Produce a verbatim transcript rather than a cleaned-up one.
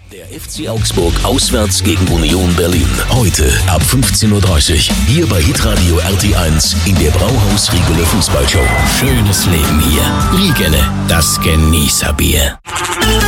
Der F C Augsburg auswärts gegen Union Berlin. Heute ab fünfzehn Uhr dreißig. Hier bei Hitradio R T eins in der Brauhaus Riegele Fußballshow. Schönes Leben hier. Riegele, das Genießerbier.